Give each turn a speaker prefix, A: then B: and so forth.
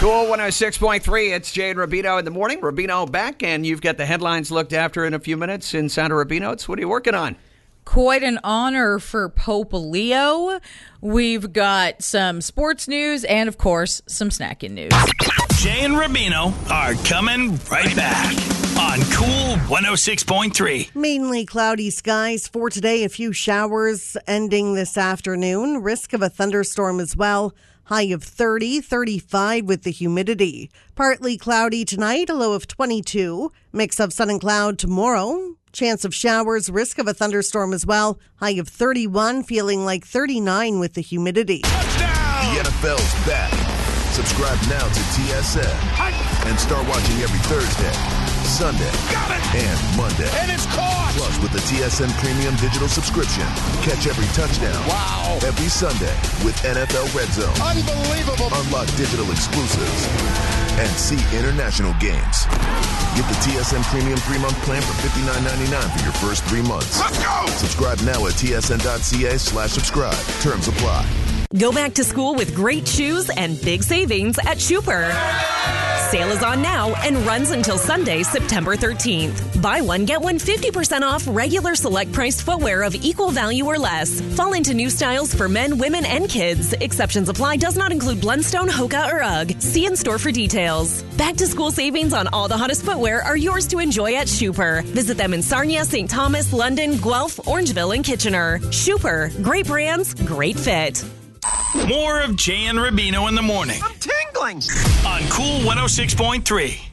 A: Cool 106.3. It's Jay and Rubino in the morning. Rubino back, and you've got the headlines looked after in a few minutes inside of Rubino's. What are you working on?
B: Quite an honor for Pope Leo. We've got some sports news and, of course, some snacking news.
C: Jay and Rubino are coming right back on Cool 106.3.
D: Mainly cloudy skies for today. A few showers ending this afternoon. Risk of a thunderstorm as well. High of 30, 35 with the humidity. Partly cloudy tonight, a low of 22. Mix of sun and cloud tomorrow. Chance of showers, risk of a thunderstorm as well. High of 31, feeling like 39 with the humidity.
E: Touchdown! The NFL's back. Subscribe now to TSN and start watching every Thursday, Sunday, and Monday.
F: And it's caught!
E: Plus, with the TSN Premium Digital subscription, catch every touchdown.
F: Wow!
E: Every Sunday with NFL Red Zone.
F: Unbelievable!
E: Unlock digital exclusives and see international games. Get the TSN Premium 3-month plan for $59.99 for your first 3 months.
F: Let's go!
E: Subscribe now at tsn.ca/subscribe. Terms apply.
G: Go back to school with great shoes and big savings at Schuper. Sale is on now and runs until Sunday, September 13th. Buy one, get one 50% off regular select priced footwear of equal value or less. Fall into new styles for men, women, and kids. Exceptions apply. Does not include Blundstone, Hoka, or UGG. See in store for details. Back to school savings on all the hottest footwear are yours to enjoy at Schuper. Visit them in Sarnia, St. Thomas, London, Guelph, Orangeville, and Kitchener. Schuper. Great brands, great fit.
C: More of Jay and Rubino in the morning.
F: I'm tingling!
C: On Cool 106.3.